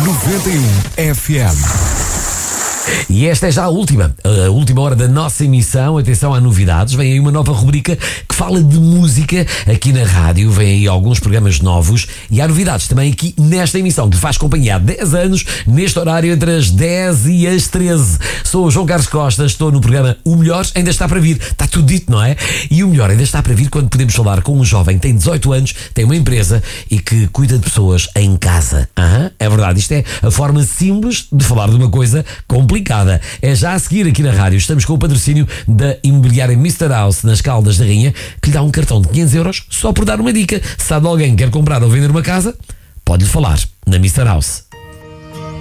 91 FM. E esta é já a última hora da nossa emissão. Atenção, há novidades. Vem aí uma nova rubrica que fala de música aqui na rádio. Vem aí alguns programas novos e há novidades também aqui nesta emissão que faz companhia há 10 anos, neste horário entre as 10 e as 13. Sou o João Carlos Costa, estou no programa O Melhor Ainda Está Para Vir. Está tudo dito, não é? E o melhor ainda está para vir quando podemos falar com um jovem que tem 18 anos, tem uma empresa e que cuida de pessoas em casa. É verdade, isto é a forma simples de falar de uma coisa complicada. É já a seguir aqui na rádio. Estamos com o patrocínio da imobiliária Mr. House nas Caldas da Rainha, que lhe dá um cartão de 500 euros só por dar uma dica. Se sabe alguém que quer comprar ou vender uma casa, pode-lhe falar na Mr. House.